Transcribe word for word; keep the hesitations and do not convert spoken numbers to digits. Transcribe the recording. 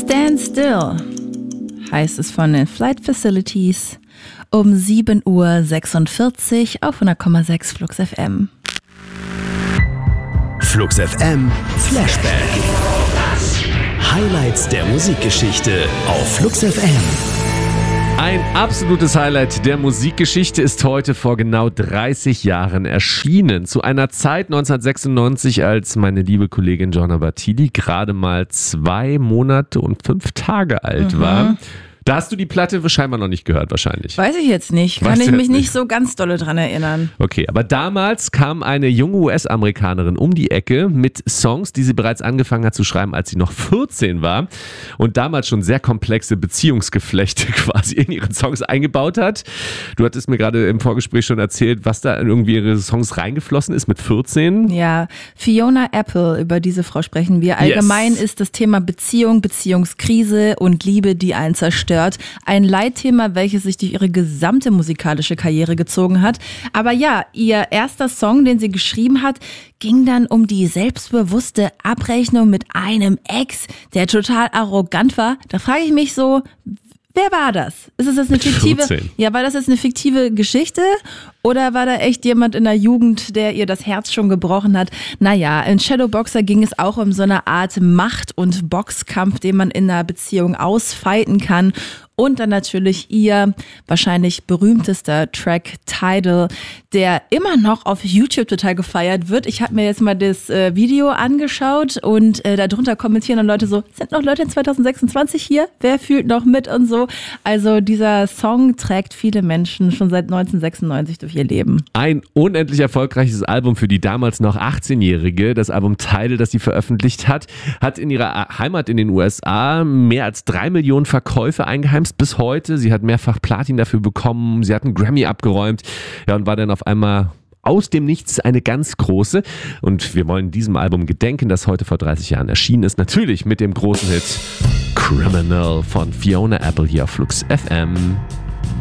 Stand Still heißt es von den Flight Facilities um sieben Uhr sechsundvierzig auf hundert Komma sechs Flux F M. Flux F M Flashback. Highlights der Musikgeschichte auf Flux F M. Ein absolutes Highlight der Musikgeschichte ist heute vor genau dreißig Jahren erschienen. Zu einer Zeit neunzehnhundertsechsundneunzig, als meine liebe Kollegin Gianna Battili gerade mal zwei Monate und fünf Tage alt mhm. war. Da hast du die Platte scheinbar noch nicht gehört wahrscheinlich. Weiß ich jetzt nicht. Kann Weißt ich du mich jetzt nicht nicht? so ganz dolle dran erinnern. Okay, aber damals kam eine junge U S-Amerikanerin um die Ecke mit Songs, die sie bereits angefangen hat zu schreiben, als sie noch vierzehn war und damals schon sehr komplexe Beziehungsgeflechte quasi in ihren Songs eingebaut hat. Du hattest mir gerade im Vorgespräch schon erzählt, was da in irgendwie ihre Songs reingeflossen ist mit vierzehn. Ja, Fiona Apple, über diese Frau sprechen wir. Allgemein Yes. ist das Thema Beziehung, Beziehungskrise und Liebe, die einen zerstört. Ein Leitthema, welches sich durch ihre gesamte musikalische Karriere gezogen hat. Aber ja, ihr erster Song, den sie geschrieben hat, ging dann um die selbstbewusste Abrechnung mit einem Ex, der total arrogant war. Da frage ich mich so, wer war das? Ist es jetzt eine fiktive? vierzehn. Ja, war das jetzt eine fiktive Geschichte oder war da echt jemand in der Jugend, der ihr das Herz schon gebrochen hat? Naja, in Shadowboxer ging es auch um so eine Art Macht- und Boxkampf, den man in einer Beziehung ausfeiten kann. Und dann natürlich ihr wahrscheinlich berühmtester Track Tidal, der immer noch auf YouTube total gefeiert wird. Ich habe mir jetzt mal das äh, Video angeschaut und äh, darunter kommentieren dann Leute so, sind noch Leute in zwanzig sechsundzwanzig hier? Wer fühlt noch mit und so? Also dieser Song trägt viele Menschen schon seit neunzehnhundertsechsundneunzig durch ihr Leben. Ein unendlich erfolgreiches Album für die damals noch achtzehnjährige. Das Album Tidal, das sie veröffentlicht hat, hat in ihrer Heimat in den U S A mehr als drei Millionen Verkäufe eingeheimst bis heute. Sie hat mehrfach Platin dafür bekommen, sie hat einen Grammy abgeräumt, ja, und war dann auf einmal aus dem Nichts eine ganz große. Und wir wollen diesem Album gedenken, das heute vor dreißig Jahren erschienen ist. Natürlich mit dem großen Hit Criminal von Fiona Apple hier auf Flux F M.